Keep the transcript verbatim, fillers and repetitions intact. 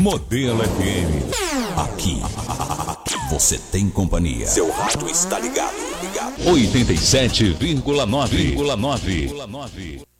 Modelo F M. Aqui, você tem companhia. Seu rádio está ligado. ligado. oitenta e sete vírgula nove.